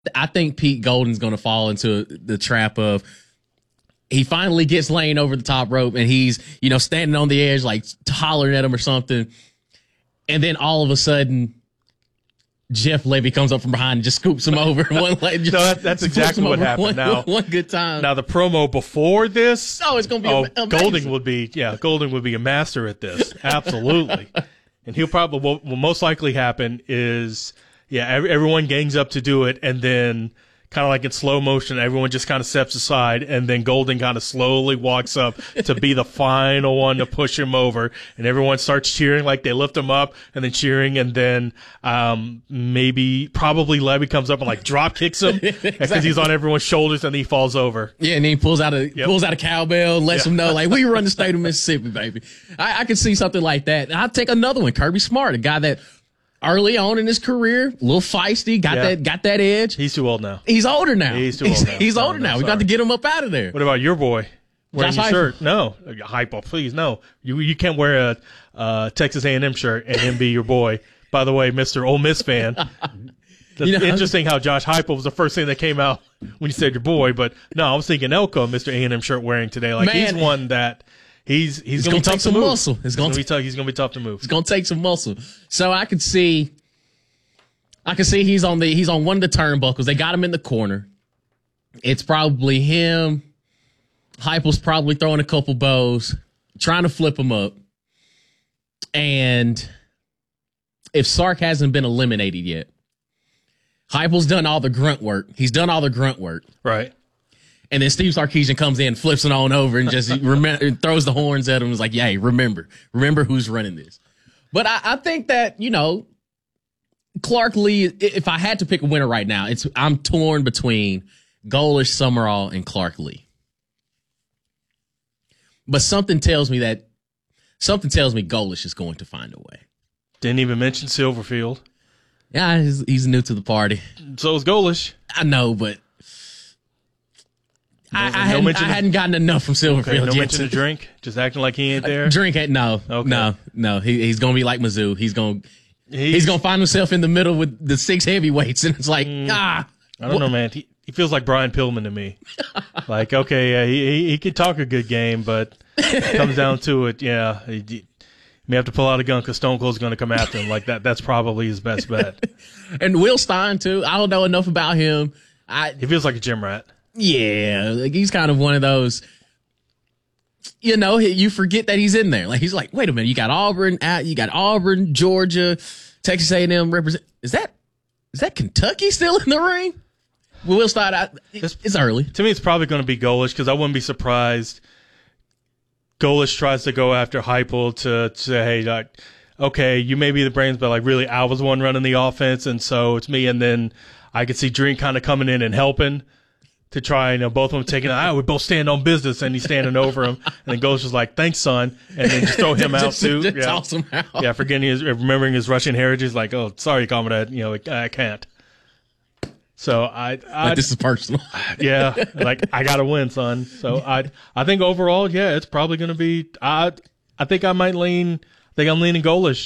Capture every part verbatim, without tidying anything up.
I think Pete Golden's going to fall into the trap of he finally gets Lane over the top rope and he's, you know, standing on the edge, like hollering at him or something. And then all of a sudden, Jeff Levy comes up from behind and just scoops him over. One leg, just no, that, that's exactly what happened. One, now, one good time. Now, the promo before this. Oh, it's going to be oh, amazing. Golding would be, yeah, Golding would be a master at this. Absolutely. And he'll probably, what will most likely happen is, yeah, every, everyone gangs up to do it, and then kind of like in slow motion, everyone just kind of steps aside, and then Golding kind of slowly walks up to be the final one to push him over, and everyone starts cheering like they lift him up, and then cheering, and then um maybe probably Levy comes up and like drop kicks him because exactly. he's on everyone's shoulders, and he falls over. Yeah, and then he pulls out a yep. pulls out a cowbell and lets yeah. him know like we run the state of Mississippi, baby. I, I could see something like that. And I'll take another one, Kirby Smart, a guy that early on in his career, a little feisty, got yeah. that got that edge. He's too old now. He's older now. He's too he's, old now. He's no, older no, now. sorry. We got to get him up out of there. What about your boy wearing Josh your Heupel. shirt? No, Hypo, please, no. You you can't wear a uh, Texas A and M shirt and him be your boy. By the way, Mister Ole Miss fan. That's you know, interesting how Josh Heupel was the first thing that came out when you said your boy, but no, I was thinking Elko, Mister A and M shirt wearing today. Like Man. he's one that he's he's, he's gonna, gonna be take some to muscle. He's gonna, be tough. He's gonna be tough to move. He's gonna take some muscle. So I could see. I can see he's on the he's on one of the turnbuckles. They got him in the corner. It's probably him. Heupel's probably throwing a couple bows, trying to flip him up. And if Sark hasn't been eliminated yet, Heupel's done all the grunt work. He's done all the grunt work. Right. And then Steve Sarkisian comes in, flips it on over, and just remember, throws the horns at him. And is like, "Yay, remember, remember who's running this." But I, I think that, you know, Clark Lee, if I had to pick a winner right now, it's I'm torn between Golesh, Summerall, and Clark Lee. But something tells me that something tells me Golesh is going to find a way. Didn't even mention Silverfield. Yeah, he's, he's new to the party. So is Golesh. I know, but no, I, I, no hadn't, I hadn't gotten enough from Silverfield okay, no yet. mention of Drink, just acting like he ain't there. Drink, no, okay. no, no. He, he's going to be like Mizzou. He's going. He's, he's gonna find himself in the middle with the six heavyweights, and it's like, mm, ah. I don't know, man. He, he feels like Brian Pillman to me. Like, okay, yeah, he, he he could talk a good game, but it comes down to it, yeah, he, he may have to pull out a gun because Stone Cold's going to come after him. Like that, that's probably his best bet. And Will Stein too. I don't know enough about him. I he feels like a gym rat. Yeah, like he's kind of one of those. You know, you forget that he's in there. Like he's like, wait a minute, you got Auburn, you got Auburn, Georgia, Texas A and M represent. Is that is that Kentucky still in the ring? Well, we'll start out. It's, it's early. To me, it's probably going to be Golesh because I wouldn't be surprised. Golesh tries to go after Heupel to say, hey, like, okay, you may be the brains, but like really, I was the one running the offense, and so it's me. And then I could see Drink kind of coming in and helping. To try, you know, both of them taking it out. We both stand on business, and he's standing over him. And then Golesh is like, thanks, son. And then just throw him out, just, too. Just yeah. toss him out. Yeah, forgetting his, remembering his Russian heritage. Like, oh, sorry, comrade. You know, like, I can't. So I, I like this is personal. Yeah, like I got to win, son. So I, I think overall, yeah, it's probably going to be, I, I think I might lean, I think I'm leaning Golesh.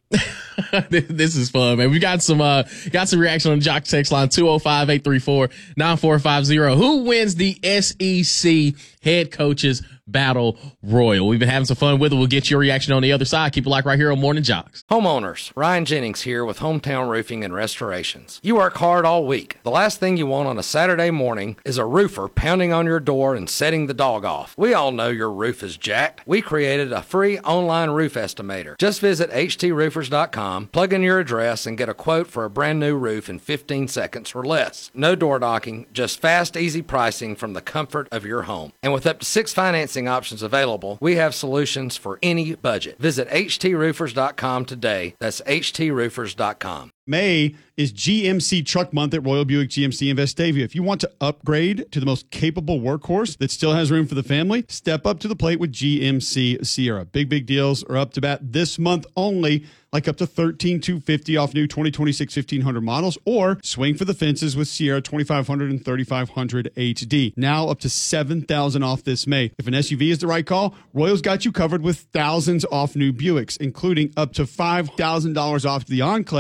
This is fun, man. We got some uh got some reaction on the Jock text line two oh five, eight three four, nine four five zero. Who wins the S E C head coaches battle royal? We've been having some fun with it. We'll get your reaction on the other side. Keep it locked right here on Morning Jocks. Homeowners, Ryan Jennings here with Hometown Roofing and Restorations. You work hard all week. The last thing you want on a Saturday morning is a roofer pounding on your door and setting the dog off. We all know your roof is jacked. We created a free online roof estimator. Just visit H T roofers dot com, plug in your address, and get a quote for a brand new roof in fifteen seconds or less. No door knocking, just fast, easy pricing from the comfort of your home. And with up to six financing options available, we have solutions for any budget. Visit H T roofers dot com today. That's H T roofers dot com. May is G M C Truck Month at Royal Buick G M C in Vestavia. If you want to upgrade to the most capable workhorse that still has room for the family, step up to the plate with G M C Sierra. Big, big deals are up to bat this month only, like up to thirteen thousand two hundred fifty dollars off new twenty twenty-six fifteen hundred models, or swing for the fences with Sierra twenty-five hundred and thirty-five hundred H D. Now up to seven thousand dollars off this May. If an S U V is the right call, Royal's got you covered with thousands off new Buicks, including up to five thousand dollars off the Enclave.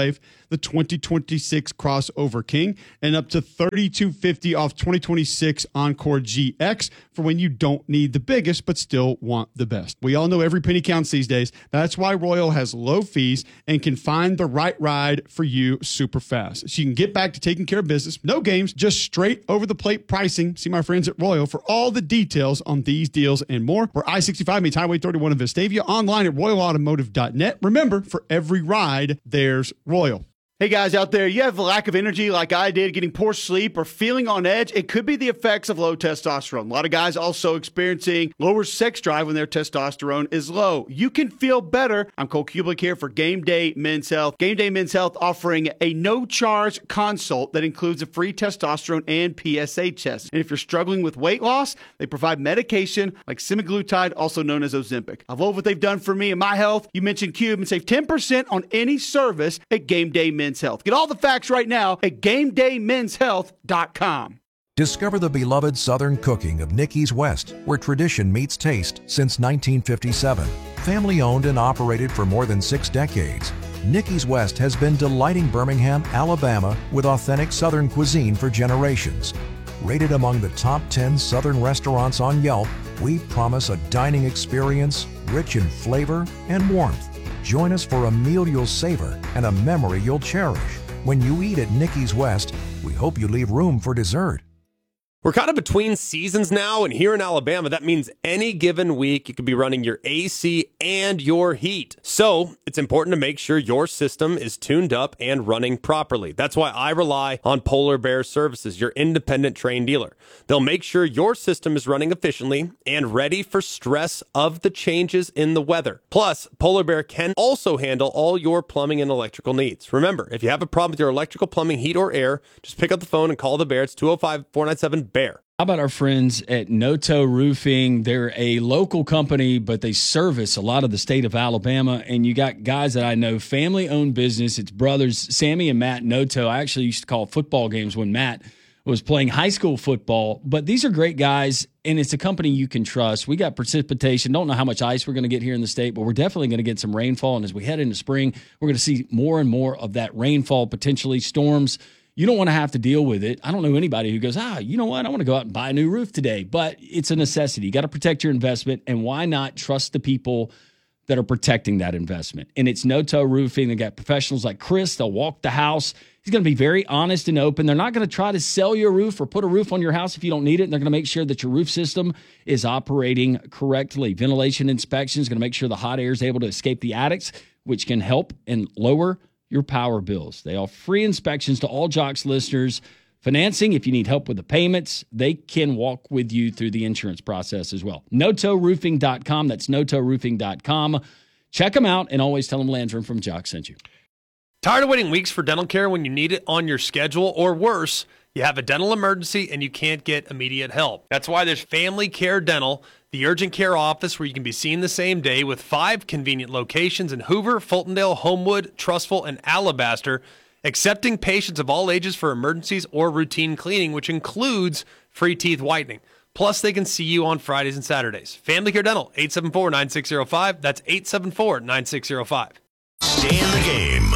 the twenty twenty-six Crossover King, and up to thirty-two fifty off twenty twenty-six Encore G X for when you don't need the biggest but still want the best. We all know every penny counts these days. That's why Royal has low fees and can find the right ride for you super fast. So you can get back to taking care of business. No games, just straight over the plate pricing. See my friends at Royal for all the details on these deals and more. Where I sixty-five meets Highway thirty-one in Vestavia, online at royal automotive dot net. Remember, for every ride, there's Royal. Hey guys out there, you have a lack of energy like I did, getting poor sleep or feeling on edge. It could be the effects of low testosterone. A lot of guys also experiencing lower sex drive when their testosterone is low. You can feel better. I'm Cole Kublik here for Game Day Men's Health. Game Day Men's Health offering a no-charge consult that includes a free testosterone and P S A test. And if you're struggling with weight loss, they provide medication like semaglutide, also known as Ozempic. I love what they've done for me and my health. You mentioned Cube and save ten percent on any service at Game Day Men's Health. Get all the facts right now at game day men's health dot com. Discover the beloved Southern cooking of Nicky's West, where tradition meets taste since nineteen fifty-seven. Family owned and operated for more than six decades, Nicky's West has been delighting Birmingham, Alabama with authentic Southern cuisine for generations. Rated among the top ten Southern restaurants on Yelp, we promise a dining experience rich in flavor and warmth. Join us for a meal you'll savor and a memory you'll cherish. When you eat at Nicky's West, we hope you leave room for dessert. We're kind of between seasons now, and here in Alabama, that means any given week you could be running your A C and your heat. So it's important to make sure your system is tuned up and running properly. That's why I rely on Polar Bear Services, your independent Trane dealer. They'll make sure your system is running efficiently and ready for stress of the changes in the weather. Plus, Polar Bear can also handle all your plumbing and electrical needs. Remember, if you have a problem with your electrical, plumbing, heat, or air, just pick up the phone and call the Bear. It's two oh five, four nine seven, Bear. How about our friends at Noto Roofing? They're a local company, but they service a lot of the state of Alabama. And you got guys that I know, family-owned business. It's brothers, Sammy and Matt Noto. I actually used to call football games when Matt was playing high school football. But these are great guys, and it's a company you can trust. We got precipitation. Don't know how much ice we're going to get here in the state, but we're definitely going to get some rainfall. And as we head into spring, we're going to see more and more of that rainfall, potentially storms. You don't want to have to deal with it. I don't know anybody who goes, ah, you know what? I want to go out and buy a new roof today. But it's a necessity. You got to protect your investment. And why not trust the people that are protecting that investment? And it's Noto Roofing. They got professionals like Chris. They'll walk the house. He's going to be very honest and open. They're not going to try to sell you a roof or put a roof on your house if you don't need it. And they're going to make sure that your roof system is operating correctly. Ventilation inspection is going to make sure the hot air is able to escape the attics, which can help and lower your power bills. They offer free inspections to all Jocks listeners. Financing, if you need help with the payments, they can walk with you through the insurance process as well. noto roofing dot com. That's noto roofing dot com. Check them out and always tell them Landrum from Jocks sent you. Tired of waiting weeks for dental care when you need it on your schedule, or worse, you have a dental emergency and you can't get immediate help? That's why there's Family Care Dental, the urgent care office where you can be seen the same day, with five convenient locations in Hoover, Fultondale, Homewood, Trussville, and Alabaster, accepting patients of all ages for emergencies or routine cleaning, which includes free teeth whitening. Plus, they can see you on Fridays and Saturdays. Family Care Dental, eight seven four, nine six zero five. That's eight seven four, nine six zero five. Stay in the game.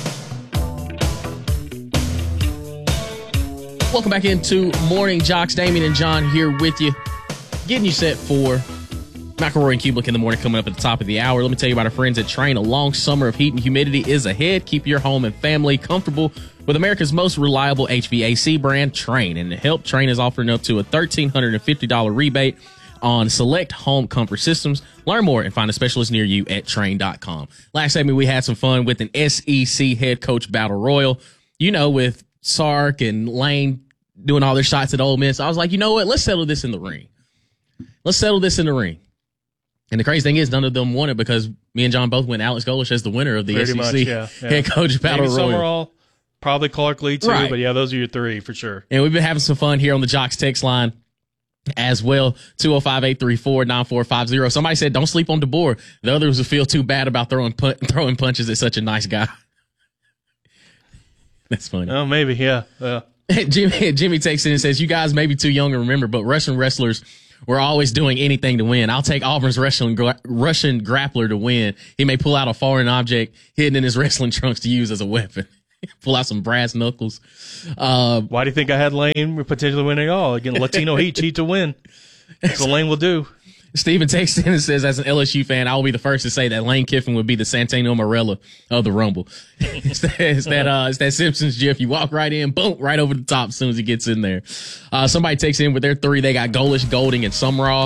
Welcome back into Morning Jocks. Damien and John here with you, getting you set for McElroy and Kublik in the morning, coming up at the top of the hour. Let me tell you about our friends at Trane. A long summer of heat and humidity is ahead. Keep your home and family comfortable with America's most reliable H V A C brand, Trane. And to help, Trane is offering up to a one thousand three hundred fifty dollars rebate on select home comfort systems. Learn more and find a specialist near you at Trane dot com. Last segment, we had some fun with an S E C head coach battle royal. You know, with Sark and Lane doing all their shots at Ole Miss, I was like, you know what? Let's settle this in the ring. Let's settle this in the ring. And the crazy thing is, none of them won it because me and John both went Alex Golesh as the winner of the Pretty S E C much, yeah, yeah. head coach battle Maybe royal. Summerall, probably Clark Lee too, Right. but yeah, those are your three for sure. And we've been having some fun here on the Jocks text line as well. two oh five, eight three four, nine four five zero. Somebody said, don't sleep on DeBoer. The others will feel too bad about throwing pun- throwing punches at such a nice guy. That's funny. Oh, maybe, yeah. yeah. Jimmy, Jimmy takes in and says, you guys may be too young to remember, but Russian wrestlers were always doing anything to win. I'll take Auburn's Russian, gra- Russian grappler to win. He may pull out a foreign object hidden in his wrestling trunks to use as a weapon. Pull out some brass knuckles. Uh, Why do you think I had Lane potentially winning it all? Again, Latino heat, cheat to win. That's what Lane will do. Steven texts in and says, as an L S U fan, I will be the first to say that Lane Kiffin would be the Santino Marella of the Rumble. it's, that, it's, that, uh, it's that Simpsons gif. You walk right in, boom, right over the top as soon as he gets in there. Uh, somebody takes in with their three. They got Golish, Golding, and Summerall.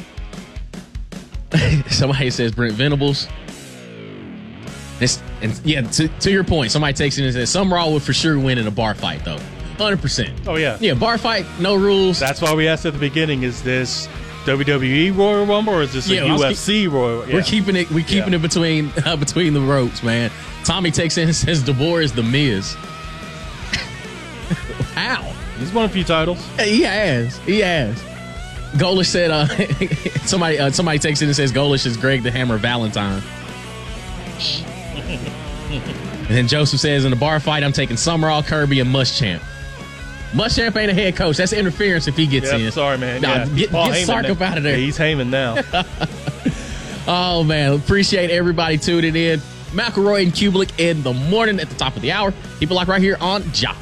Somebody says Brent Venables. This, and yeah, to, to your point, somebody takes in and says Summerall would for sure win in a bar fight, though. one hundred percent. Oh, yeah. Yeah, bar fight, no rules. That's why we asked at the beginning, is this W W E Royal Rumble or is this a yeah, U F C keep, Royal? Yeah. We're keeping it. We're keeping yeah. it between uh, between the ropes, man. Tommy takes in and says DeBoer is the Miz. How? He's won a few titles. He has. He has. Golish said. Uh, somebody. Uh, somebody takes in and says Golish is Greg the Hammer Valentine. And then Joseph says in the bar fight, I'm taking Summerall, Kirby, and Muschamp. Muschamp ain't a head coach. That's interference if he gets yep, in. Sorry, man. Nah, yeah. Get, get Sark up out of there. Yeah, he's Heyman now. Oh, man. Appreciate everybody tuning in. McElroy and Kubelik in the morning at the top of the hour. Keep it locked right here on Jocks.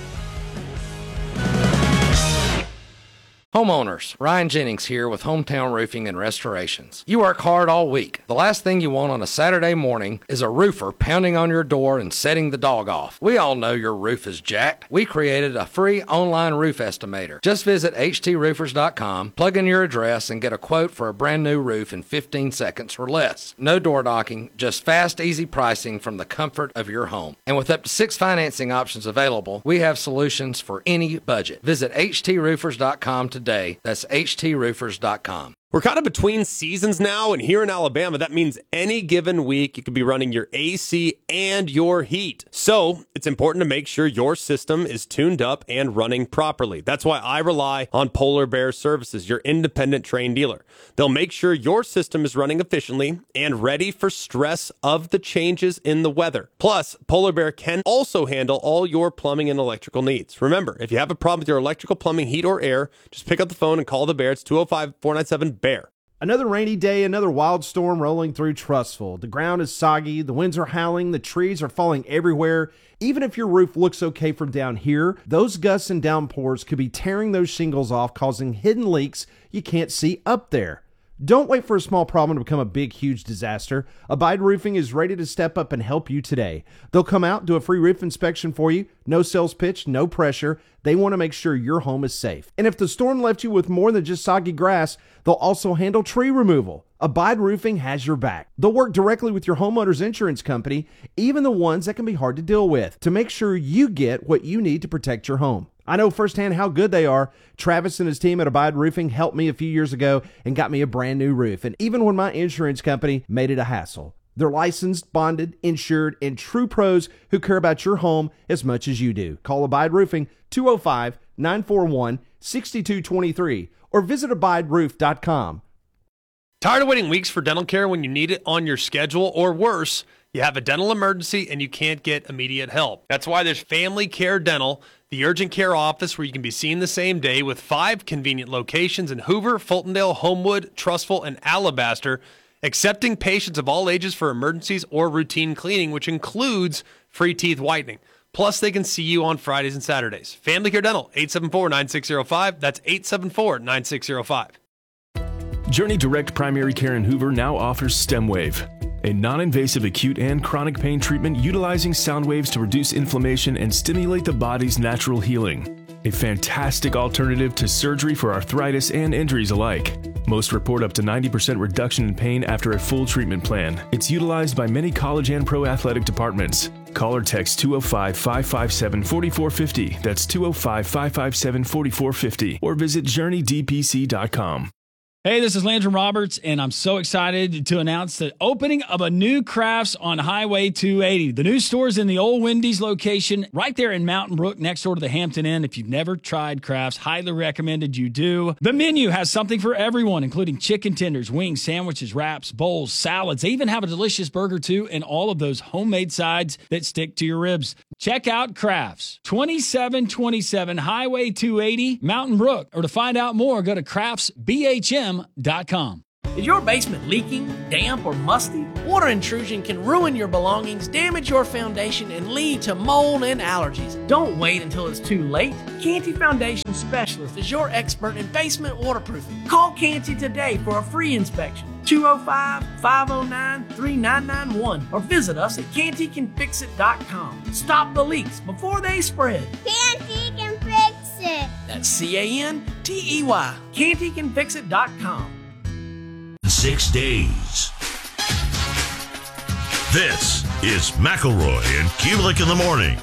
Homeowners, Ryan Jennings here with Hometown Roofing and Restorations. You work hard all week. The last thing you want on a Saturday morning is a roofer pounding on your door and setting the dog off. We all know your roof is jacked. We created a free online roof estimator. Just visit H T roofers dot com, plug in your address, and get a quote for a brand new roof in fifteen seconds or less. No door knocking, just fast, easy pricing from the comfort of your home. And with up to six financing options available, we have solutions for any budget. Visit H T roofers dot com today. Today. That's H T roofers dot com. We're kind of between seasons now, and here in Alabama, that means any given week you could be running your A C and your heat. So it's important to make sure your system is tuned up and running properly. That's why I rely on Polar Bear Services, your independent trained dealer. They'll make sure your system is running efficiently and ready for stress of the changes in the weather. Plus, Polar Bear can also handle all your plumbing and electrical needs. Remember, if you have a problem with your electrical, plumbing, heat, or air, just pick up the phone and call the Bear. It's two oh five, four nine seven, Bear. Another rainy day, another wild storm rolling through Trussville. The ground is soggy, the winds are howling, the trees are falling everywhere. Even if your roof looks okay from down here, those gusts and downpours could be tearing those shingles off, causing hidden leaks you can't see up there. Don't wait for a small problem to become a big, huge disaster. Abide Roofing is ready to step up and help you today. They'll come out, do a free roof inspection for you. No sales pitch, no pressure. They want to make sure your home is safe. And if the storm left you with more than just soggy grass, they'll also handle tree removal. Abide Roofing has your back. They'll work directly with your homeowner's insurance company, even the ones that can be hard to deal with, to make sure you get what you need to protect your home. I know firsthand how good they are. Travis and his team at Abide Roofing helped me a few years ago and got me a brand new roof. And even when my insurance company made it a hassle, they're licensed, bonded, insured, and true pros who care about your home as much as you do. Call Abide Roofing two oh five, nine four one, six two two three or visit abide roof dot com. Tired of waiting weeks for dental care when you need it on your schedule, or worse, you have a dental emergency and you can't get immediate help? That's why there's Family Care Dental, the urgent care office where you can be seen the same day, with five convenient locations in Hoover, Fultondale, Homewood, Trussville, and Alabaster, accepting patients of all ages for emergencies or routine cleaning, which includes free teeth whitening. Plus, they can see you on Fridays and Saturdays. Family Care Dental, eight seven four, nine six zero five. That's eight seven four, nine six zero five. Journey Direct Primary Care in Hoover now offers StemWave, a non-invasive acute and chronic pain treatment utilizing sound waves to reduce inflammation and stimulate the body's natural healing. A fantastic alternative to surgery for arthritis and injuries alike. Most report up to ninety percent reduction in pain after a full treatment plan. It's utilized by many college and pro athletic departments. Call or text two oh five, five five seven, four four five oh. That's two oh five, five five seven, four four five oh. Or visit journey d p c dot com. Hey, this is Landon Roberts, and I'm so excited to announce the opening of a new Crafts on Highway two eighty. The new store is in the old Wendy's location right there in Mountain Brook next door to the Hampton Inn. If you've never tried Crafts, highly recommended you do. The menu has something for everyone, including chicken tenders, wings, sandwiches, wraps, bowls, salads. They even have a delicious burger, too, and all of those homemade sides that stick to your ribs. Check out Crafts, twenty-seven twenty-seven Highway two eighty, Mountain Brook. Or to find out more, go to crafts b h m dot com. Is your basement leaking, damp, or musty? Water intrusion can ruin your belongings, damage your foundation, and lead to mold and allergies. Don't wait until it's too late. Canty Foundation Specialist is your expert in basement waterproofing. Call Canty today for a free inspection. two oh five, five oh nine, three nine nine one or visit us at canty can fix it dot com. Stop the leaks before they spread. Canty can fix it. That's C A N T E Y. canty can fix it dot com. Six days. This is McElroy and Kubelik in the morning.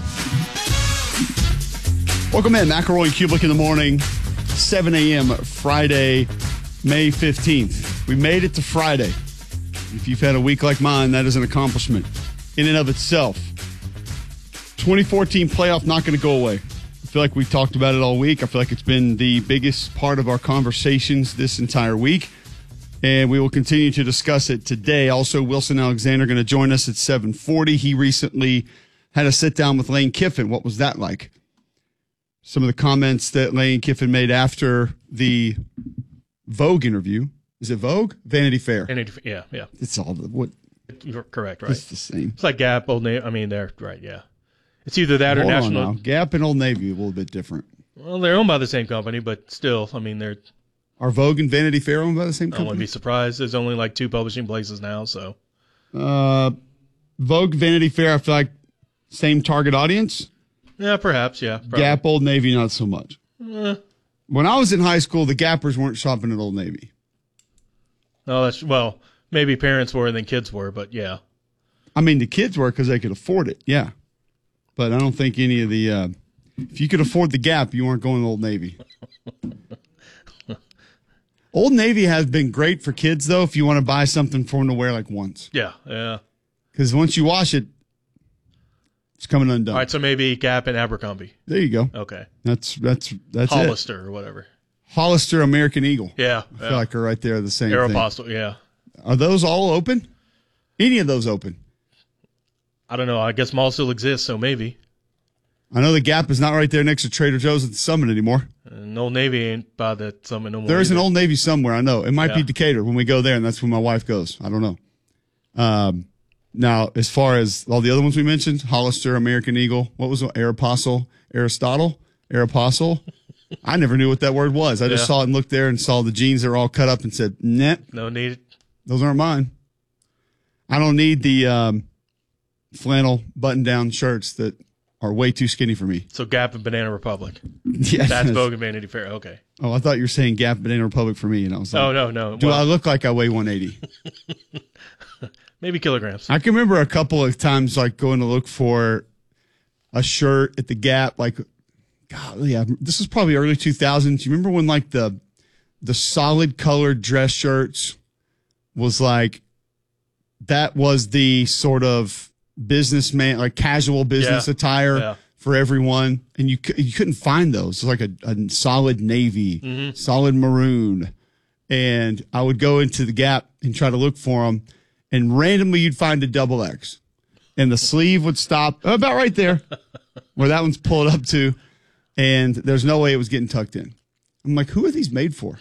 Welcome in, McElroy and Kubelik in the morning, seven a.m. Friday, May fifteenth. We made it to Friday. If you've had a week like mine, that is an accomplishment in and of itself. twenty fourteen playoff not going to go away. I feel like we've talked about it all week. I feel like it's been the biggest part of our conversations this entire week. And we will continue to discuss it today. Also, Wilson Alexander going to join us at seven forty. He recently had a sit-down with Lane Kiffin. What was that like? Some of the comments that Lane Kiffin made after the Vogue interview. Is it Vogue? Vanity Fair. Vanity, yeah, yeah. It's all the, what? You're correct, right? It's the same. It's like Gap, Old Navy. I mean, they're right, yeah. It's either that Hold or on National. now. Gap and Old Navy are a little bit different. Well, they're owned by the same company, but still, I mean, they're. Are Vogue and Vanity Fair owned by the same I company? wouldn't be surprised. There's only like two publishing places now, so. Uh, Vogue, Vanity Fair, I feel like same target audience. Yeah, perhaps, yeah. Probably. Gap, Old Navy, not so much. Eh. When I was in high school, the Gappers weren't shopping at Old Navy. No, that's, well, maybe parents were and then kids were, but yeah. I mean, the kids were because they could afford it, yeah. But I don't think any of the, uh, if you could afford the Gap, you weren't going to Old Navy. Old Navy has been great for kids, though, if you want to buy something for them to wear like once. Yeah, yeah. Because once you wash it, it's coming undone. All right, so maybe Gap and Abercrombie. There you go. Okay. That's that's that's Hollister it. or whatever. Hollister, American Eagle. Yeah. I feel yeah. like are right there the same Aeropostale, thing. yeah. Are those all open? Any of those open? I don't know. I guess mall still exists, so maybe. I know the Gap is not right there next to Trader Joe's at the Summit anymore. And Old Navy ain't by the Summit no more. There is an either. Old Navy somewhere, I know. It might Yeah. be Decatur when we go there, and that's when my wife goes. I don't know. Um, now, as far as all the other ones we mentioned, Hollister, American Eagle, what was it? Aeropostale, Aristotle, Aeropostale. I never knew what that word was. I just Yeah. saw it and looked there and saw the jeans that are all cut up and said, nah, No need. those aren't mine. I don't need the um, flannel button-down shirts that are way too skinny for me. So Gap and Banana Republic. Yes. That's Vogue and Vanity Fair. Okay. Oh, I thought you were saying Gap Banana Republic for me, and I was like, Oh, no, no. do Well, I look like I weigh one eighty? maybe kilograms. I can remember a couple of times like going to look for a shirt at the Gap. Like, golly, yeah, this was probably early two thousands. You remember when like the the solid colored dress shirts was like that was the sort of businessman, like casual business Yeah. attire Yeah. for everyone, and you cou- you couldn't find those. It was like a, a solid navy, Mhm. solid maroon, and I would go into the Gap and try to look for them, and randomly you'd find a double X, and the sleeve would stop about right there where that one's pulled up to, and there's no way it was getting tucked in. I'm like, who are these made for?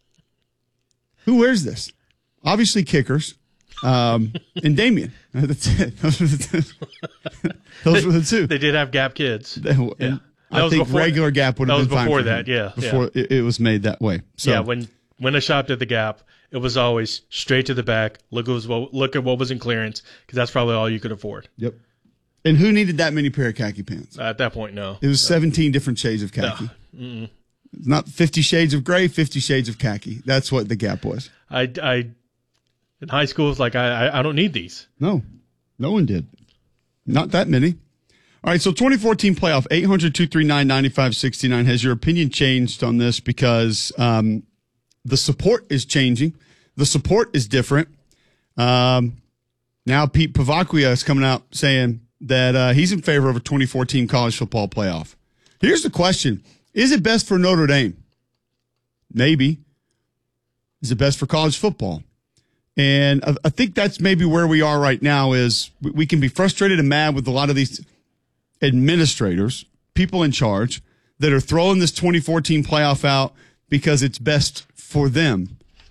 Who wears this? Obviously kickers. Um, and Damien. That's it. Those were the two. Those were the two. They did have Gap kids. They- and Yeah. I That was think before- regular Gap would have that been was fine before for that, him, yeah, Before yeah. It, it was made that way. So Yeah, when when I shopped at the Gap, it was always straight to the back. Look at what look at what was in clearance because that's probably all you could afford. Yep. And who needed that many pair of khaki pants? At that point, no. It was seventeen different shades of khaki. Mm-mm. It's not fifty shades of gray, fifty shades of khaki. That's what the Gap was. I, I in high school, it's like I, I I don't need these. No, no one did. Not that many. All right, so twenty fourteen playoff, eight hundred, two three nine, nine five six nine. Has your opinion changed on this? Because um, the support is changing. The support is different. Um, now Pete Pavacquia is coming out saying that uh, he's in favor of a twenty fourteen college football playoff. Here's the question. Is it best for Notre Dame? Maybe. Is it best for college football? And I, I think that's maybe where we are right now is we, we can be frustrated and mad with a lot of these administrators, people in charge, that are throwing this twenty fourteen playoff out because it's best for them.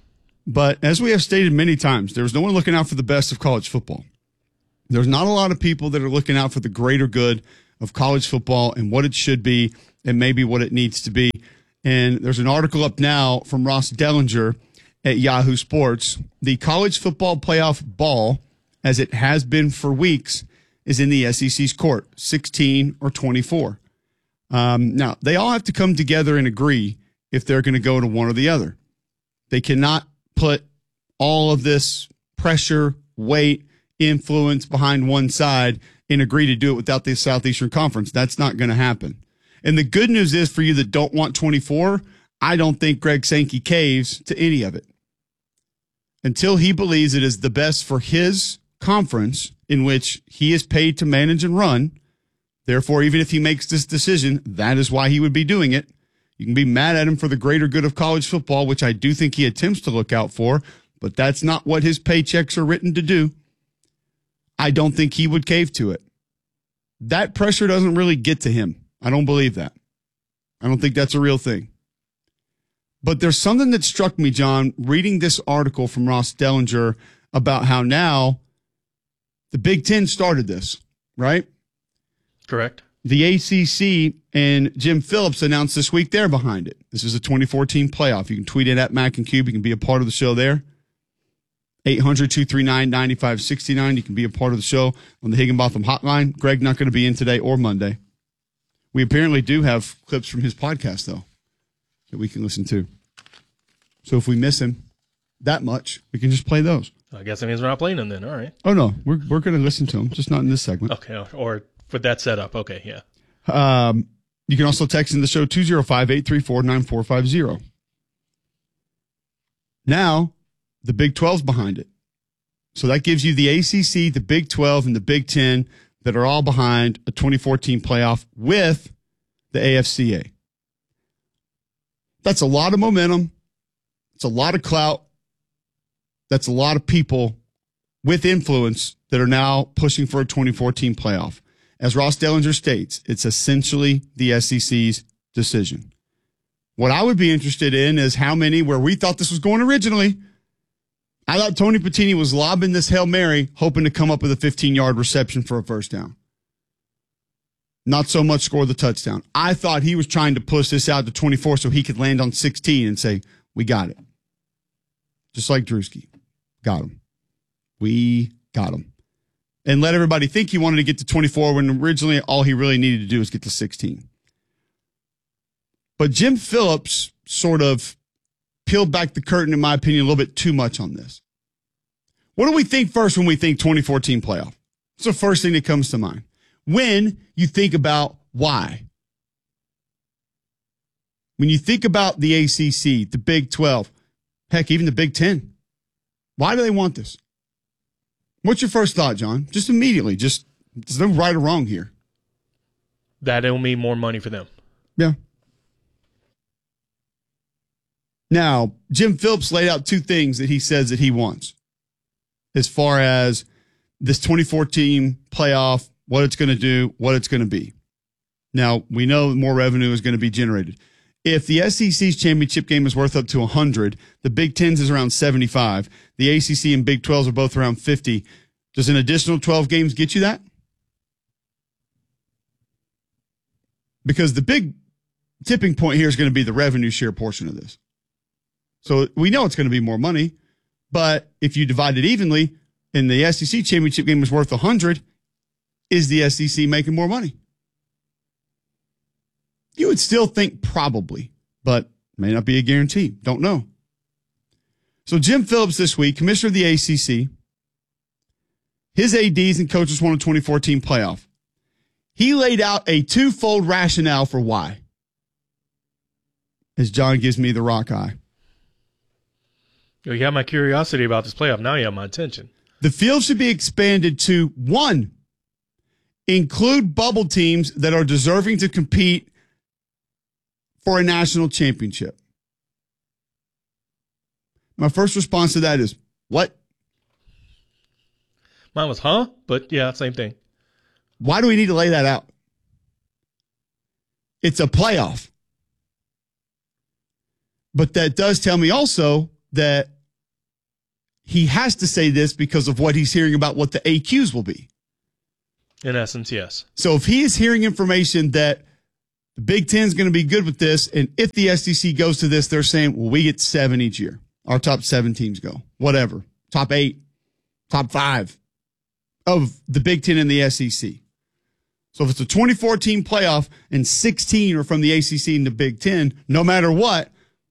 But as we have stated many times, there's no one looking out for the best of college football. There's not a lot of people that are looking out for the greater good of college football and what it should be and maybe what it needs to be. And there's an article up now from Ross Dellinger at Yahoo Sports. The college football playoff ball, as it has been for weeks, is in the S E C's court, sixteen or twenty-four. Um, now, they all have to come together and agree if they're going to go to one or the other. They cannot put all of this pressure, weight, influence behind one side and agree to do it without the Southeastern Conference. That's not going to happen. And the good news is for you that don't want twenty-four, I don't think Greg Sankey caves to any of it. Until he believes it is the best for his conference in which he is paid to manage and run. Therefore, even if he makes this decision, that is why he would be doing it. You can be mad at him for the greater good of college football, which I do think he attempts to look out for, but that's not what his paychecks are written to do. I don't think he would cave to it. That pressure doesn't really get to him. I don't believe that. I don't think that's a real thing. But there's something that struck me, John, reading this article from Ross Dellinger about how now the Big Ten started this, right? Correct. The A C C and Jim Phillips announced this week they're behind it. This is a twenty fourteen playoff. You can tweet it at Mac and Cube. You can be a part of the show there. eight hundred, two three nine, nine five six nine. You can be a part of the show on the Higginbotham hotline. Greg not going to be in today or Monday. We apparently do have clips from his podcast, though, that we can listen to. So if we miss him that much, we can just play those. I guess that means we're not playing them then. All right. Oh, no. We're we're going to listen to them, just not in this segment. Okay. Or with that setup. Okay. Yeah. Um, you can also text in the show two oh five, eight three four, nine four five zero. Now, the Big twelve's behind it. So that gives you the A C C, the Big twelve, and the Big ten that are all behind a twenty fourteen playoff with the A F C A. That's a lot of momentum. It's a lot of clout. That's a lot of people with influence that are now pushing for a twenty fourteen playoff. As Ross Dellinger states, it's essentially the S E C's decision. What I would be interested in is how many, where we thought this was going originally, I thought Tony Patini was lobbing this Hail Mary, hoping to come up with a fifteen-yard reception for a first down. Not so much score the touchdown. I thought he was trying to push this out to twenty-four so he could land on sixteen and say, we got it. Just like Drewski. Got him. We got him. And let everybody think he wanted to get to twenty-four when originally all he really needed to do was get to sixteen. But Jim Phillips sort of peeled back the curtain, in my opinion, a little bit too much on this. What do we think first when we think twenty fourteen playoff? It's the first thing that comes to mind. When you think about why. When you think about the A C C, the Big twelve, heck, even the Big ten, why do they want this? What's your first thought, John? Just immediately, just there's no right or wrong here. That it'll mean more money for them. Yeah. Now, Jim Phillips laid out two things that he says that he wants as far as this twenty fourteen playoff, what it's going to do, what it's going to be. Now, we know more revenue is going to be generated. If the S E C's championship game is worth up to one hundred, the Big Ten's is around seventy-five, the A C C and Big twelves are both around fifty, does an additional twelve games get you that? Because the big tipping point here is going to be the revenue share portion of this. So we know it's going to be more money, but if you divide it evenly and the S E C championship game is worth one hundred, is the S E C making more money? You would still think probably, but may not be a guarantee. Don't know. So Jim Phillips this week, commissioner of the A C C, his A Ds and coaches won a twenty fourteen playoff. He laid out a twofold rationale for why. As John gives me the rock eye. You have my curiosity about this playoff. Now you have my attention. The field should be expanded to, one, include bubble teams that are deserving to compete for a national championship. My first response to that is, what? Mine was, huh? But yeah, same thing. Why do we need to lay that out? It's a playoff. But that does tell me also that he has to say this because of what he's hearing about what the A Qs will be. In essence, yes. So if he is hearing information that the Big Ten is going to be good with this, and if the S E C goes to this, they're saying, well, we get seven each year. Our top seven teams go. Whatever. Top eight, top five of the Big Ten and the S E C. So if it's a twenty-four team playoff and sixteen are from the A C C and the Big Ten, no matter what,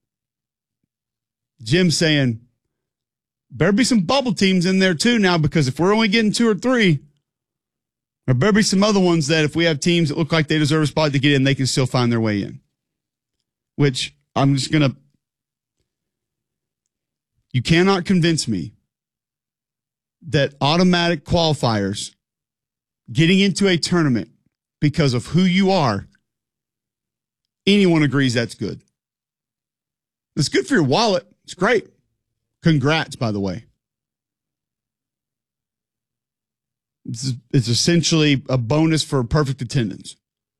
Jim's saying, better be some bubble teams in there too now, because if we're only getting two or three, there better be some other ones that if we have teams that look like they deserve a spot to get in, they can still find their way in. Which I'm just going to, you cannot convince me that automatic qualifiers getting into a tournament because of who you are, anyone agrees that's good. It's good for your wallet. It's great. Congrats, by the way. It's, it's essentially a bonus for perfect attendance,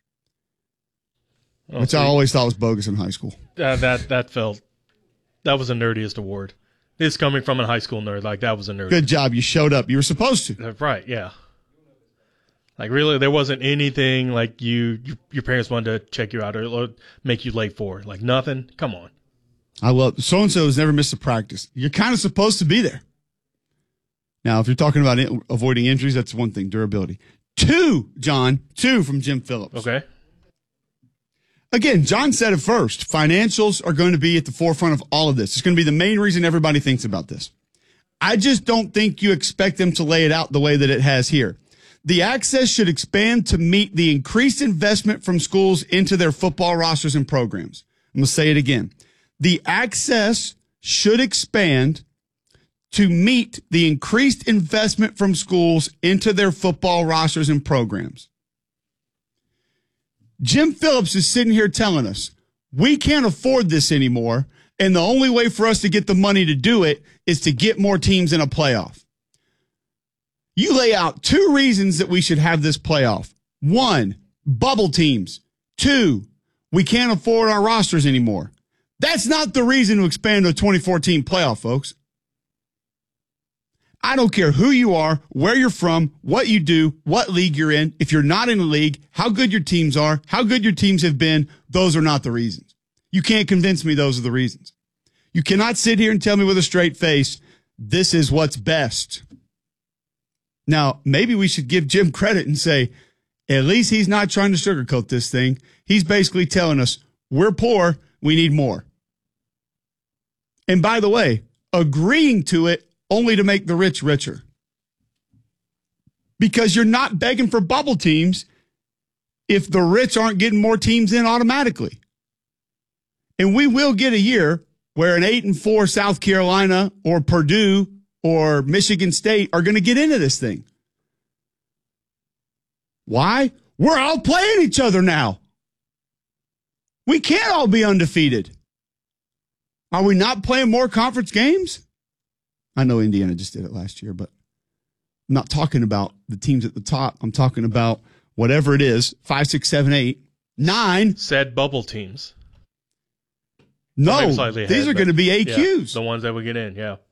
oh, which I always thought was bogus in high school. Uh, that that felt, that was the nerdiest award. This coming from a high school nerd, like that was a nerd. Good job. You showed up. You were supposed to. Right, yeah. Like really, there wasn't anything like you, you your parents wanted to check you out or make you late for. Like nothing. Come on. I love, so-and-so has never missed a practice. You're kind of supposed to be there. Now, if you're talking about in, avoiding injuries, that's one thing, durability. Two, John, two from Jim Phillips. Okay. Again, John said it first. Financials are going to be at the forefront of all of this. It's going to be the main reason everybody thinks about this. I just don't think you expect them to lay it out the way that it has here. The access should expand to meet the increased investment from schools into their football rosters and programs. I'm going to say it again. The access should expand to meet the increased investment from schools into their football rosters and programs. Jim Phillips is sitting here telling us we can't afford this anymore, and the only way for us to get the money to do it is to get more teams in a playoff. You lay out two reasons that we should have this playoff. One, bubble teams. Two, we can't afford our rosters anymore. That's not the reason to expand to a twenty-four team playoff, folks. I don't care who you are, where you're from, what you do, what league you're in. If you're not in a league, how good your teams are, how good your teams have been, those are not the reasons. You can't convince me those are the reasons. You cannot sit here and tell me with a straight face, this is what's best. Now, maybe we should give Jim credit and say, at least he's not trying to sugarcoat this thing. He's basically telling us, we're poor, we need more. And by the way, agreeing to it only to make the rich richer. Because you're not begging for bubble teams if the rich aren't getting more teams in automatically. And we will get a year where an eight and four South Carolina or Purdue or Michigan State are going to get into this thing. Why? We're all playing each other now. We can't all be undefeated. Are we not playing more conference games? I know Indiana just did it last year, but I'm not talking about the teams at the top. I'm talking about whatever it is, five, six, seven, eight, nine. Said bubble teams. No, ahead, these are going to be A Qs. Yeah, the ones that we get in, yeah.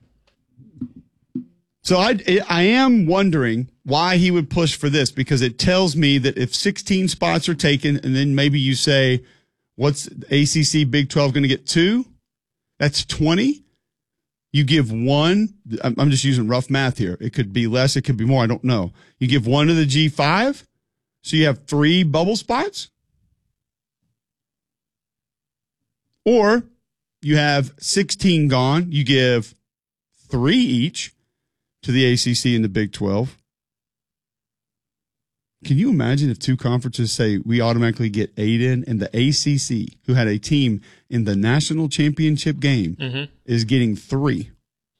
So I, I am wondering why he would push for this, because it tells me that if sixteen spots are taken and then maybe you say, what's A C C Big twelve going to get two? That's twenty. You give one, I'm just using rough math here. It could be less, it could be more, I don't know. You give one to the G five, so you have three bubble spots. Or you have sixteen gone, you give three each to the A C C and the Big twelve. Can you imagine if two conferences say we automatically get eight in, and the A C C, who had a team in the national championship game, mm-hmm. is getting three?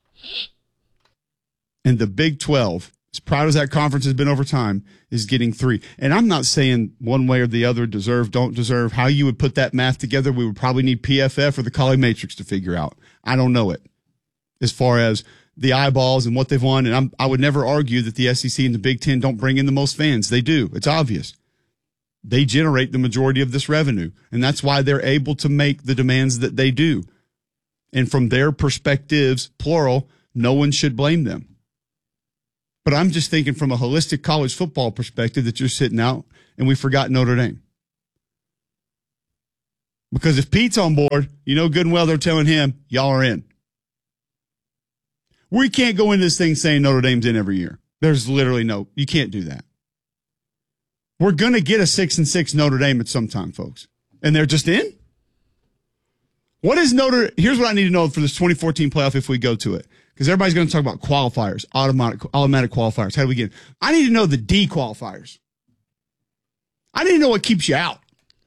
And the Big twelve, as proud as that conference has been over time, is getting three. And I'm not saying one way or the other, deserve, don't deserve. How you would put that math together, we would probably need P F F or the Colley Matrix to figure out. I don't know it as far as the eyeballs and what they've won. And I'm, I would never argue that the S E C and the Big Ten don't bring in the most fans. They do. It's obvious. They generate the majority of this revenue. And that's why they're able to make the demands that they do. And from their perspectives, plural, no one should blame them. But I'm just thinking from a holistic college football perspective that you're sitting out and we forgot Notre Dame. Because if Pete's on board, you know good and well they're telling him, y'all are in. We can't go into this thing saying Notre Dame's in every year. There's literally no, you can't do that. We're going to get a six and six Notre Dame at some time, folks. And they're just in? What is Notre, here's what I need to know for this twenty fourteen playoff if we go to it. Because everybody's going to talk about qualifiers, automatic, automatic qualifiers. How do we get in? I need to know the D qualifiers. I need to know what keeps you out.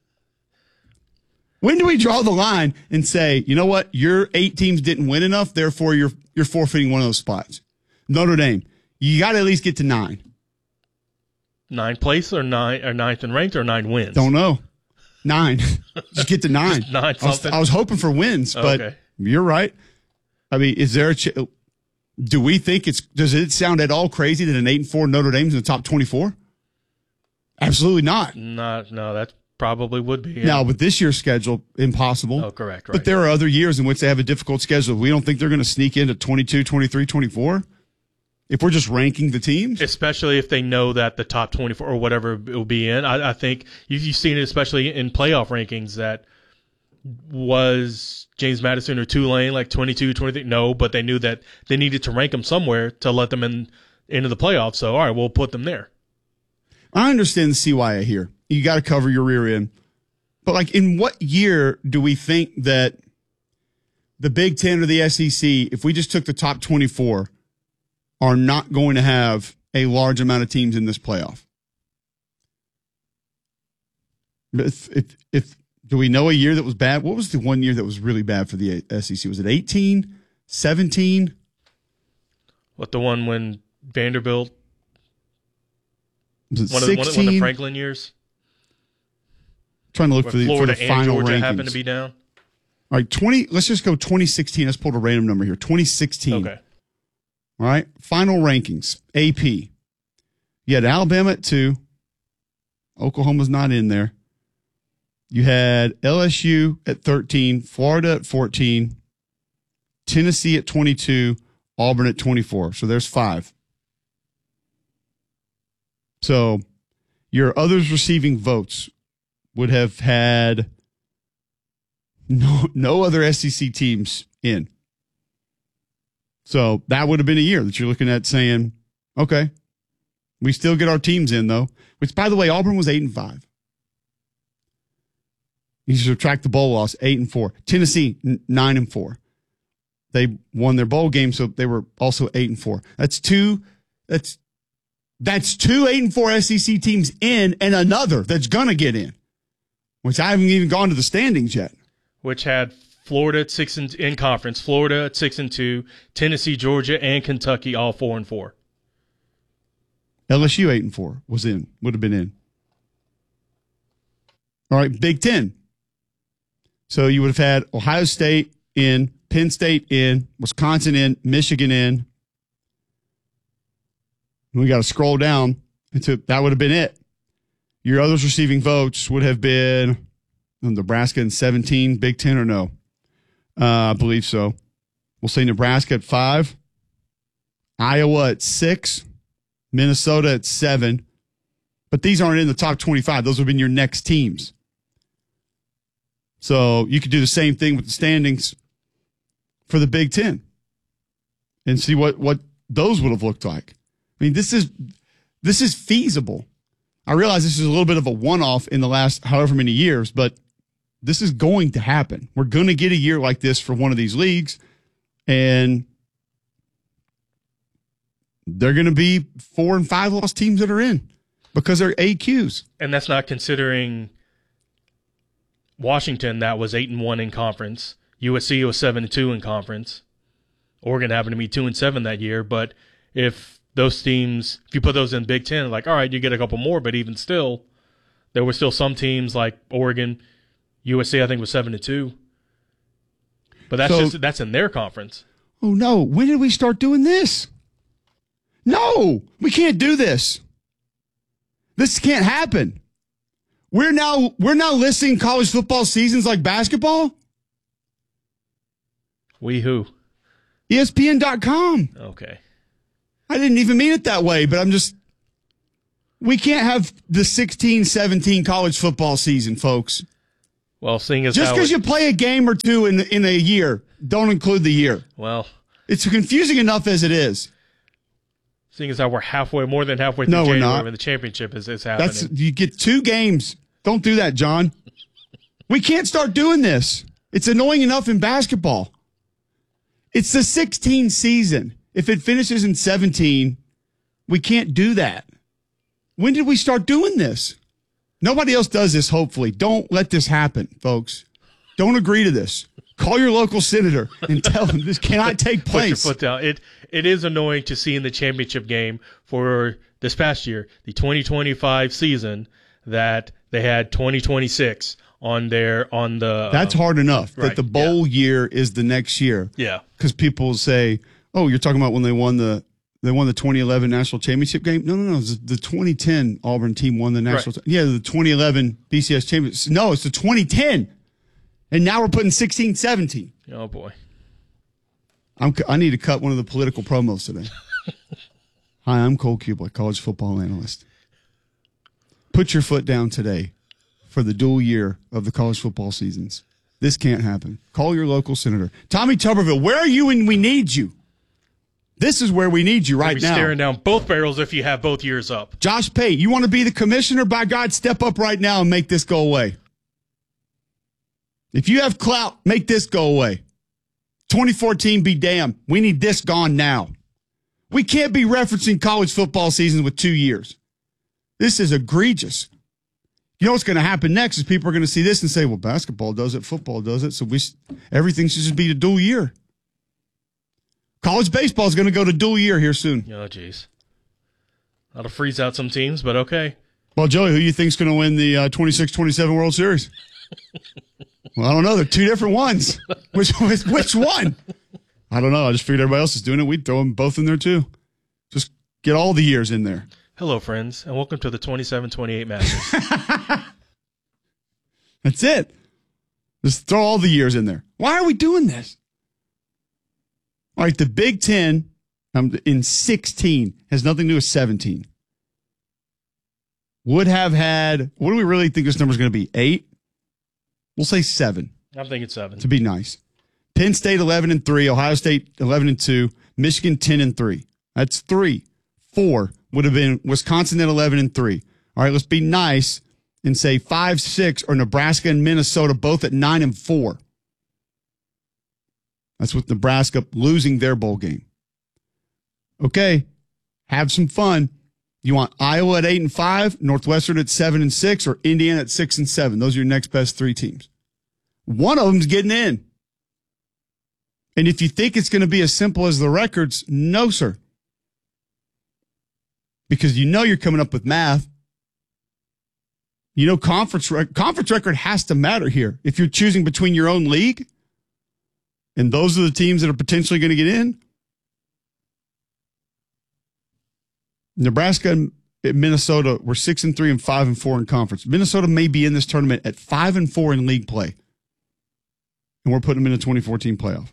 When do we draw the line and say, you know what, your eight teams didn't win enough, therefore you're you're forfeiting one of those spots? Notre Dame, you got to at least get to nine. Nine place or nine or ninth and ranked or nine wins? Don't know. Nine. Just get to nine. Just nine I was, something. I was hoping for wins, but Okay. you're right. I mean, is there a ch- do we think it's does it sound at all crazy that an eight and four Notre Dame's in the top twenty-four? Absolutely not. Not, no, that probably would be. Yeah. Now, with this year's schedule, impossible. Oh, correct, right. But there are other years in which they have a difficult schedule. We don't think they're going to sneak into twenty-two, twenty-three, twenty-four if we're just ranking the teams. Especially if they know that the top twenty-four or whatever it will be in. I, I think you've, you've seen it, especially in playoff rankings, that was James Madison or Tulane like twenty-two, twenty-three? No, but they knew that they needed to rank them somewhere to let them in into the playoffs. So, all right, we'll put them there. I understand the C Y A here. You got to cover your rear end. But, like, in what year do we think that the Big Ten or the S E C, if we just took the top twenty-four, are not going to have a large amount of teams in this playoff? If, if, if do we know a year that was bad? What was the one year that was really bad for the S E C? Was it eighteen, seventeen? What, the one when Vanderbilt? Was it one, of, one, of, one of the sixteen? Franklin years? Trying to look Where for the, Florida for the and final Georgia rankings. happened to be down? All right, twenty. Let's just go twenty sixteen. Let's pull a random number here. twenty sixteen. Okay. All right, final rankings. A P. You had Alabama at two. Oklahoma's not in there. You had L S U at thirteen, Florida at fourteen, Tennessee at twenty-two, Auburn at twenty-four. So there's five. So your others receiving votes would have had no, no other S E C teams in. So that would have been a year that you're looking at saying, okay, we still get our teams in, though. Which, by the way, Auburn was eight and five. You subtract the bowl loss, eight and four. Tennessee, n- nine and four. They won their bowl game, so they were also eight and four. That's two. That's that's two eight and four S E C teams in, and another that's gonna get in. Which I haven't even gone to the standings yet. Which had Florida at six and in conference, Florida at six and two, Tennessee, Georgia, and Kentucky all four and four. L S U eight and four was in, would have been in. All right, Big Ten. So you would have had Ohio State in, Penn State in, Wisconsin in, Michigan in. We got to scroll down into that would have been it. Your others receiving votes would have been Nebraska in seventeen, Big Ten or no? Uh, I believe so. We'll say Nebraska at five, Iowa at six, Minnesota at seven. But these aren't in the top twenty-five. Those would have been your next teams. So you could do the same thing with the standings for the Big Ten and see what, what those would have looked like. I mean, this is this is feasible. I realize this is a little bit of a one-off in the last however many years, but this is going to happen. We're going to get a year like this for one of these leagues, and they're going to be four and five loss teams that are in because they're A Qs. And that's not considering Washington, that was eight and one in conference. U S C was seven and two in conference. Oregon happened to be two and seven that year. But if those teams, if you put those in Big Ten, like, all right, you get a couple more, but even still, there were still some teams like Oregon, U S C, I think was seven and two. But that's So- just that's in their conference. Oh, no. When did we start doing this? No, we can't do this. This can't happen. We're now we're now listing college football seasons like basketball. We who? E S P N dot com. Okay. I didn't even mean it that way, but I'm just, we can't have the sixteen seventeen college football season, folks. Well, seeing as Just how because it- you play a game or two in in a year, don't include the year. Well, it's confusing enough as it is. seeing as how we're halfway, more than halfway through No, we're January not. when the championship is, is happening. That's you get two games. Don't do that, John. We can't start doing this. It's annoying enough in basketball. It's the sixteen season. If it finishes in seventeen, we can't do that. When did we start doing this? Nobody else does this, hopefully. Don't let this happen, folks. Don't agree to this. Call your local senator and tell them this cannot take Put your place. foot down. It it is annoying to see in the championship game for this past year, the twenty twenty-five season, that they had twenty twenty-six on their on the. That's um, hard enough right, that the bowl year is the next year. Yeah. Because people will say, oh, you're talking about when they won the they won the twenty eleven national championship game? No, no, no. It's the twenty ten Auburn team won the national. Right. Yeah, the twenty eleven B C S championship. No, it's the twenty ten. And now we're putting sixteen seventeen. Oh, boy. I'm, I need to cut one of the political promos today. Hi, I'm Cole Kublik, college football analyst. Put your foot down today for the dual year of the college football seasons. This can't happen. Call your local senator. Tommy Tuberville, where are you when we need you? This is where we need you right You'll be now. staring down both barrels if you have both years up. Josh Pate, you want to be the commissioner? By God, step up right now and make this go away. If you have clout, make this go away. twenty fourteen, be damned. We need this gone now. We can't be referencing college football seasons with two years. This is egregious. You know what's going to happen next is people are going to see this and say, well, basketball does it, football does it, so we everything should just be a dual year. College baseball is going to go to dual year here soon. Oh, jeez. That'll freeze out some teams, but okay. Well, Joey, who do you think's going to win the uh, twenty-six twenty-seven World Series? Well, I don't know. They're two different ones. Which, which which one? I don't know. I just figured everybody else is doing it. We'd throw them both in there, too. Just get all the years in there. Hello, friends, and welcome to the twenty-seven twenty-eight Masters. That's it. Just throw all the years in there. Why are we doing this? All right, the Big Ten um, in sixteen has nothing to do with seventeen. Would have had, what do we really think this number is going to be? Eight? We'll say seven. I'm thinking seven. To be nice. Penn State eleven and three, Ohio State eleven and two, Michigan ten and three. That's three. Four would have been Wisconsin at eleven and three. All right, let's be nice and say five, six, or Nebraska and Minnesota both at nine and four. That's with Nebraska losing their bowl game. Okay, have some fun. You want Iowa at eight and five, Northwestern at seven and six, or Indiana at six and seven. Those are your next best three teams. One of them's getting in. And if you think it's going to be as simple as the records, no, sir. Because you know you're coming up with math. You know conference rec- conference record has to matter here. If you're choosing between your own league, and those are the teams that are potentially going to get in, Nebraska and Minnesota were six and three and five and four in conference. Minnesota may be in this tournament at five and four in league play, and we're putting them in a twenty fourteen playoff.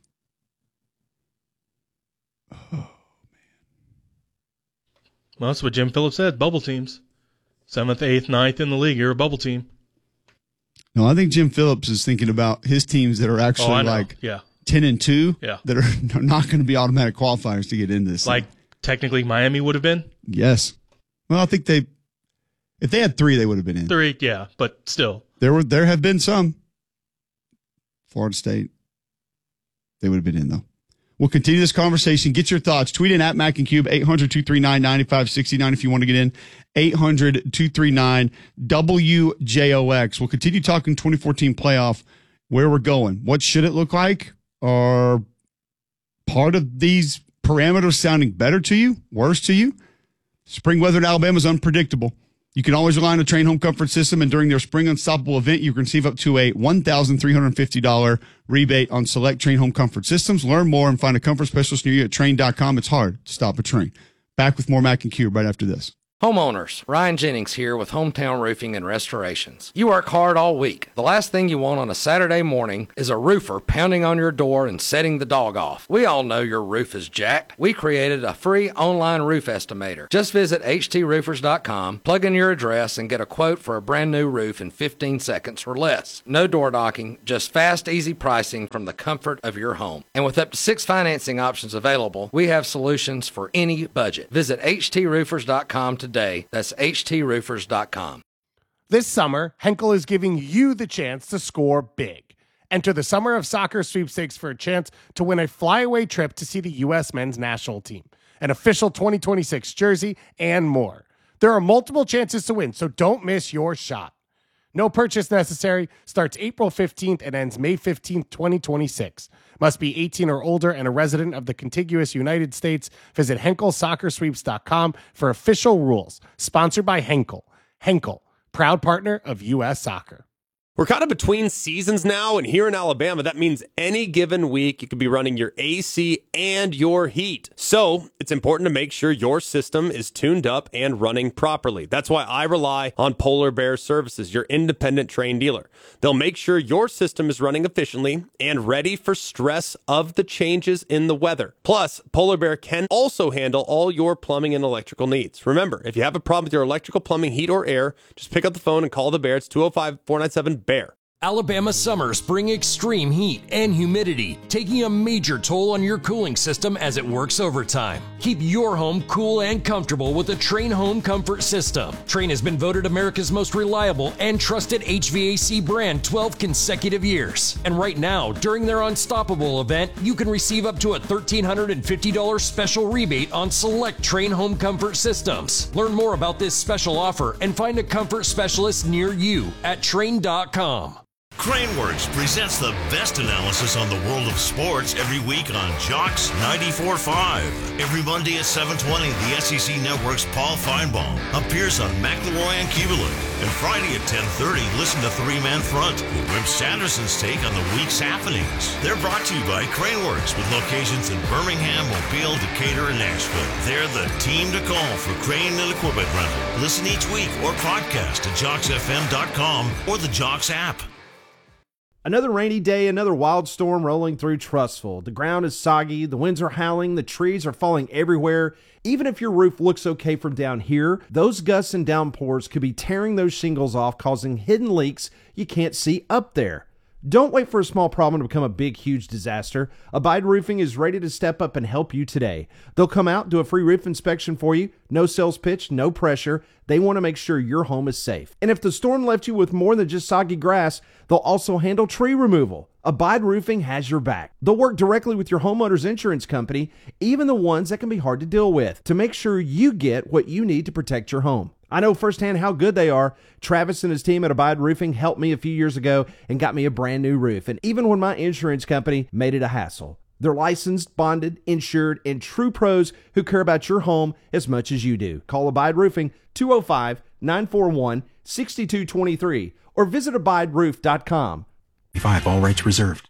Well, that's what Jim Phillips said. Bubble teams. Seventh, eighth, ninth in the league. You're a bubble team. No, I think Jim Phillips is thinking about his teams that are actually Oh, I know. like Yeah. ten and two Yeah. that are not going to be automatic qualifiers to get into this. Like technically Miami would have been. Yes. Well, I think they, if they had three, they would have been in. Three, yeah, but still. There were, there have been some. Florida State, they would have been in though. We'll continue this conversation. Get your thoughts. Tweet in at Mac and Cube, eight hundred, two three nine, nine five six nine if you want to get in. eight hundred, two three nine, W J O X. We'll continue talking twenty fourteen playoff, where we're going. What should it look like? Are part of these parameters sounding better to you, worse to you? Spring weather in Alabama is unpredictable. You can always rely on a Train Home Comfort System, and during their Spring Unstoppable event, you can receive up to a one thousand three hundred fifty dollars rebate on select Train Home Comfort Systems. Learn more and find a comfort specialist near you at train dot com. It's hard to stop a train. Back with more Mac and Cube right after this. Homeowners, Ryan Jennings here with Hometown Roofing and Restorations. You work hard all week. The last thing you want on a Saturday morning is a roofer pounding on your door and setting the dog off. We all know your roof is jacked. We created a free online roof estimator. Just visit H T roofers dot com, plug in your address, and get a quote for a brand new roof in fifteen seconds or less. No door knocking, just fast, easy pricing from the comfort of your home. And with up to six financing options available, we have solutions for any budget. Visit H T roofers dot com today. Today. That's H T roofers dot com. This summer, Henkel is giving you the chance to score big. Enter the Summer of Soccer sweepstakes for a chance to win a flyaway trip to see the U S men's national team, an official twenty twenty-six jersey, and more. There are multiple chances to win, so don't miss your shot. No purchase necessary. Starts April fifteenth and ends May fifteenth, twenty twenty-six. Must be eighteen or older and a resident of the contiguous United States. Visit Henkel Soccer Sweeps dot com for official rules. Sponsored by Henkel. Henkel, proud partner of U S Soccer. We're kind of between seasons now, and here in Alabama, that means any given week you could be running your A C and your heat. So it's important to make sure your system is tuned up and running properly. That's why I rely on Polar Bear Services, your independent Trane dealer. They'll make sure your system is running efficiently and ready for stress of the changes in the weather. Plus, Polar Bear can also handle all your plumbing and electrical needs. Remember, if you have a problem with your electrical, plumbing, heat, or air, just pick up the phone and call the Bear. It's two oh five, four nine seven, BEAR. Alabama summers bring extreme heat and humidity, taking a major toll on your cooling system as it works overtime. Keep your home cool and comfortable with the Trane Home Comfort System. Trane has been voted America's most reliable and trusted H V A C brand twelve consecutive years. And right now, during their Unstoppable event, you can receive up to a one thousand three hundred fifty dollars special rebate on select Trane Home Comfort systems. Learn more about this special offer and find a comfort specialist near you at Trane dot com. Craneworks presents the best analysis on the world of sports every week on Jocks ninety-four point five. Every Monday at seven twenty, the S E C Network's Paul Feinbaum appears on McElroy and Kubelik. And Friday at ten thirty, listen to Three Man Front with Wimp Sanderson's take on the week's happenings. They're brought to you by Craneworks with locations in Birmingham, Mobile, Decatur, and Nashville. They're the team to call for crane and equipment rental. Listen each week or podcast at jocks f m dot com or the Jocks app. Another rainy day, another wild storm rolling through Trussville. The ground is soggy, the winds are howling, the trees are falling everywhere. Even if your roof looks okay from down here, those gusts and downpours could be tearing those shingles off, causing hidden leaks you can't see up there. Don't wait for a small problem to become a big, huge disaster. Abide Roofing is ready to step up and help you today. They'll come out, do a free roof inspection for you. No sales pitch, no pressure. They want to make sure your home is safe. And if the storm left you with more than just soggy grass, they'll also handle tree removal. Abide Roofing has your back. They'll work directly with your homeowner's insurance company, even the ones that can be hard to deal with, to make sure you get what you need to protect your home. I know firsthand how good they are. Travis and his team at Abide Roofing helped me a few years ago and got me a brand new roof. And even when my insurance company made it a hassle, they're licensed, bonded, insured, and true pros who care about your home as much as you do. Call Abide Roofing two oh five, nine four one, six two two three or visit abide roof dot com. Five, all rights reserved.